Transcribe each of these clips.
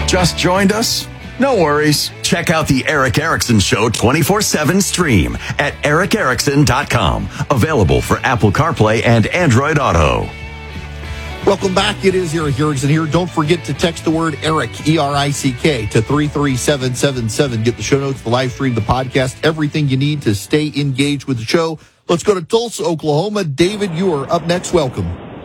Just joined us? No worries. Check out the Eric Erickson Show 24/7 stream at ericerickson.com. Available for Apple CarPlay and Android Auto. Welcome back. It is Eric Erickson here. Don't forget to text the word Eric, E-R-I-C-K, to 33777. Get the show notes, the live stream, the podcast, everything you need to stay engaged with the show. Let's go to Tulsa, Oklahoma. David, you are up next. Welcome.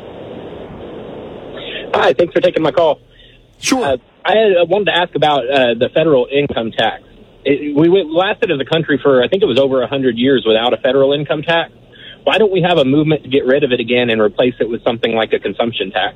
Hi, thanks for taking my call. Sure. I wanted to ask about the federal income tax. We lasted as a country for, I think it was over 100 years without a federal income tax. Why don't we have a movement to get rid of it again and replace it with something like a consumption tax?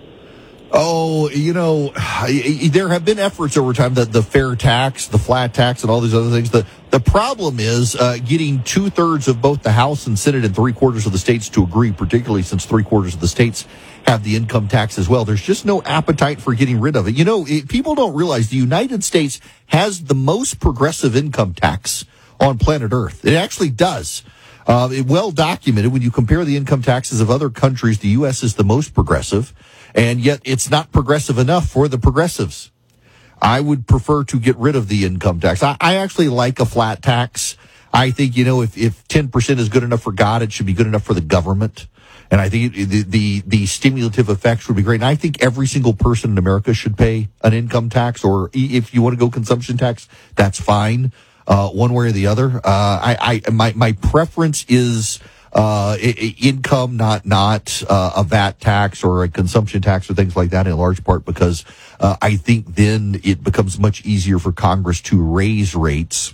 Oh, there have been efforts over time that the fair tax, the flat tax, and all these other things. The problem is getting 2/3 of both the House and Senate and 3/4 of the states to agree, particularly since 3/4 of the states have the income tax as well. There's just no appetite for getting rid of it. People don't realize the United States has the most progressive income tax on planet Earth. It actually does. Well documented. When you compare the income taxes of other countries, the U.S. is the most progressive, and yet it's not progressive enough for the progressives. I would prefer to get rid of the income tax. I actually like a flat tax. I think, if 10% is good enough for God, it should be good enough for the government. And I think the stimulative effects would be great. And I think every single person in America should pay an income tax, or if you want to go consumption tax, that's fine. One way or the other. My preference is income, not a VAT tax or a consumption tax or things like that, in large part because I think then it becomes much easier for Congress to raise rates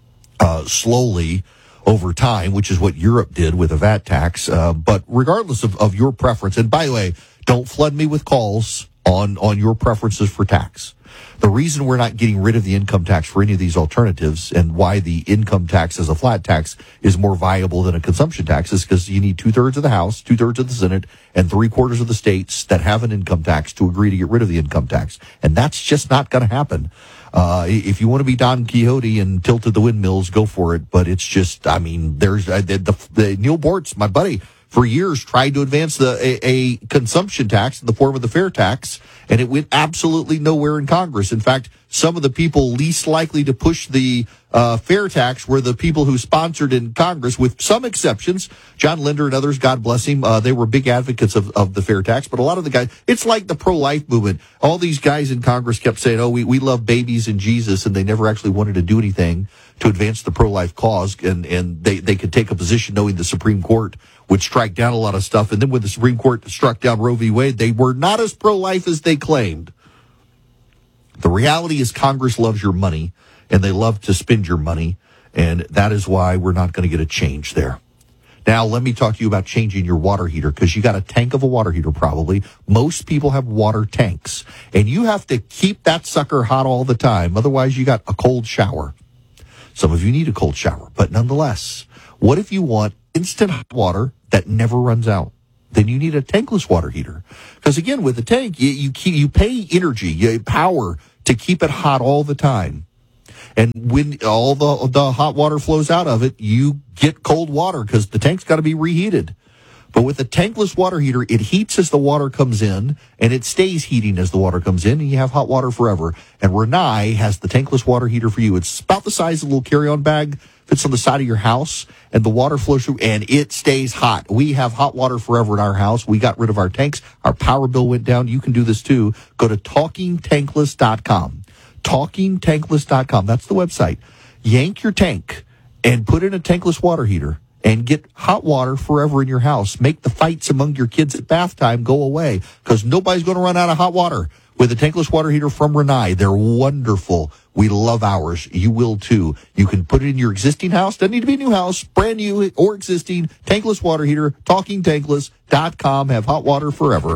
slowly over time, which is what Europe did with a VAT tax. But regardless of your preference, and by the way, don't flood me with calls on your preferences for tax. The reason we're not getting rid of the income tax for any of these alternatives, and why the income tax as a flat tax is more viable than a consumption tax, is because you need 2/3 of the House, 2/3 of the Senate, and 3/4 of the states that have an income tax to agree to get rid of the income tax. And that's just not going to happen. If you want to be Don Quixote and tilt at the windmills, go for it. But it's just, there's the Neil Bortz, my buddy, for years tried to advance a consumption tax in the form of the fair tax, and it went absolutely nowhere in Congress. In fact, some of the people least likely to push the fair tax were the people who sponsored in Congress, with some exceptions. John Linder and others, God bless him, they were big advocates of the fair tax. But a lot of the guys, it's like the pro-life movement. All these guys in Congress kept saying, we love babies and Jesus, and they never actually wanted to do anything to advance the pro-life cause, and they could take a position knowing the Supreme Court would strike down a lot of stuff. And then when the Supreme Court struck down Roe v. Wade, they were not as pro-life as they claimed. The reality is Congress loves your money, and they love to spend your money, and that is why we're not going to get a change there. Now, let me talk to you about changing your water heater, because you got a tank of a water heater probably. Most people have water tanks, and you have to keep that sucker hot all the time. Otherwise, you got a cold shower. Some of you need a cold shower, but nonetheless, what if you want instant hot water that never runs out? Then you need a tankless water heater. Because again, with a tank, you pay energy, you power to keep it hot all the time. And when all the hot water flows out of it, you get cold water because the tank's got to be reheated. But with a tankless water heater, it heats as the water comes in, and it stays heating as the water comes in, and you have hot water forever. And Rinnai has the tankless water heater for you. It's about the size of a little carry-on bag, fits on the side of your house, and the water flows through, and it stays hot. We have hot water forever in our house. We got rid of our tanks. Our power bill went down. You can do this too. Go to TalkingTankless.com. TalkingTankless.com. That's the website. Yank your tank and put in a tankless water heater and get hot water forever in your house. Make the fights among your kids at bath time go away, because nobody's going to run out of hot water with a tankless water heater from Rinnai. They're wonderful. We love ours. You will too. You can put it in your existing house. Doesn't need to be a new house. Brand new or existing. Tankless water heater. TalkingTankless.com. Have hot water forever.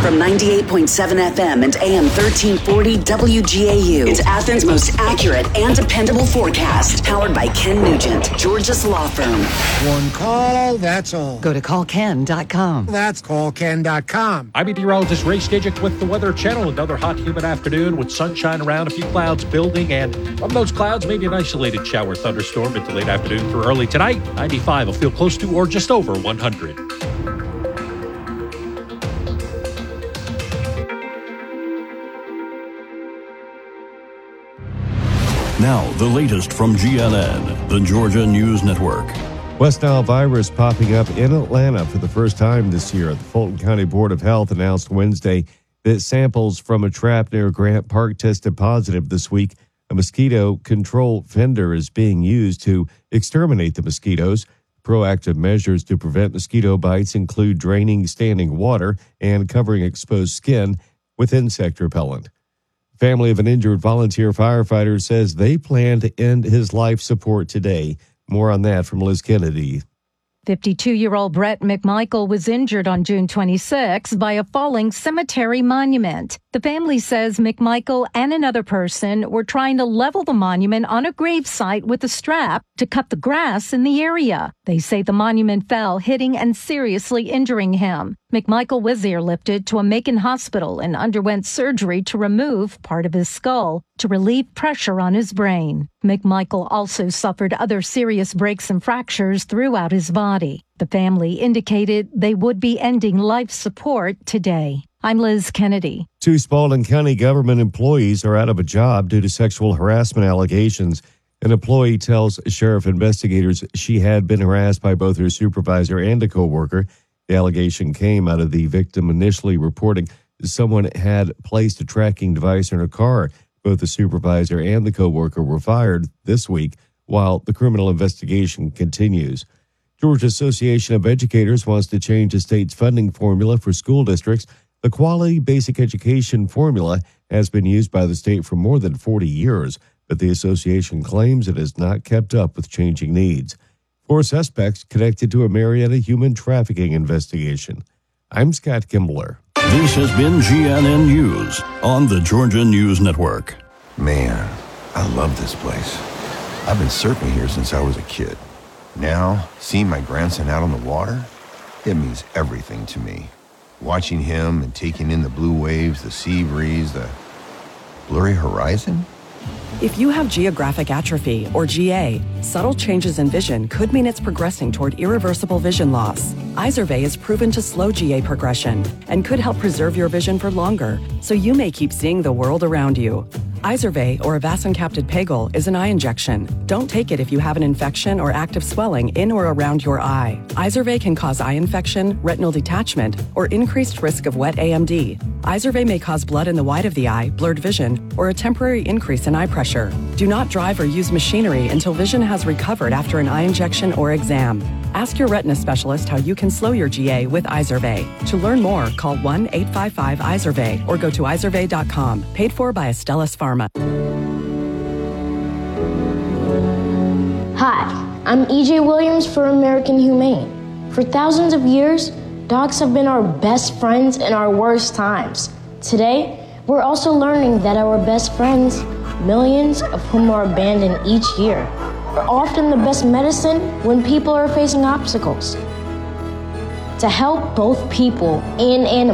From 98.7 FM and AM 1340 WGAU, it's Athens' most accurate and dependable forecast. Powered by Ken Nugent, Georgia's law firm. One call, that's all. Go to callken.com. That's callken.com. I'm meteorologist Ray Stijik with the Weather Channel. Another hot, humid afternoon with sunshine around, a few clouds building, and from those clouds, maybe an isolated shower thunderstorm into late afternoon for early tonight. 95 will feel close to or just over 100. Now, the latest from GNN, the Georgia News Network. West Nile virus popping up in Atlanta for the first time this year. The Fulton County Board of Health announced Wednesday that samples from a trap near Grant Park tested positive this week. A mosquito control vendor is being used to exterminate the mosquitoes. Proactive measures to prevent mosquito bites include draining standing water and covering exposed skin with insect repellent. Family of an injured volunteer firefighter says they plan to end his life support today. More on that from Liz Kennedy. 52-year-old Brett McMichael was injured on June 26 by a falling cemetery monument. The family says McMichael and another person were trying to level the monument on a gravesite with a strap to cut the grass in the area. They say the monument fell, hitting and seriously injuring him. McMichael was airlifted to a Macon hospital and underwent surgery to remove part of his skull to relieve pressure on his brain. McMichael also suffered other serious breaks and fractures throughout his body. The family indicated they would be ending life support today. I'm Liz Kennedy. 2 Spalding County government employees are out of a job due to sexual harassment allegations. An employee tells sheriff investigators she had been harassed by both her supervisor and a coworker. The allegation came out of the victim initially reporting someone had placed a tracking device in her car. Both the supervisor and the coworker were fired this week while the criminal investigation continues. Georgia Association of Educators wants to change the state's funding formula for school districts. The Quality Basic Education formula has been used by the state for more than 40 years, but the association claims it has not kept up with changing needs. 4 suspects connected to a Marietta human trafficking investigation. I'm Scott Kimbler. This has been GNN News on the Georgia News Network. Man, I love this place. I've been surfing here since I was a kid. Now, seeing my grandson out on the water, it means everything to me. Watching him and taking in the blue waves, the sea breeze, the blurry horizon. If you have geographic atrophy, or GA, subtle changes in vision could mean it's progressing toward irreversible vision loss. Izervay is proven to slow GA progression and could help preserve your vision for longer, so you may keep seeing the world around you. Izervay, or avacincaptad pegol, is an eye injection. Don't take it if you have an infection or active swelling in or around your eye. Izervay can cause eye infection, retinal detachment, or increased risk of wet AMD. Izervay may cause blood in the white of the eye, blurred vision, or a temporary increase in eye pressure. Do not drive or use machinery until vision has recovered after an eye injection or exam. Ask your retina specialist how you can slow your GA with Izervay. To learn more, call 1-855-IZERVAY or go to izervay.com. Paid for by Astellas Pharma. Hi, I'm EJ Williams for American Humane. For thousands of years, dogs have been our best friends in our worst times. Today, we're also learning that our best friends, millions of whom are abandoned each year, are often the best medicine when people are facing obstacles. To help both people and animals,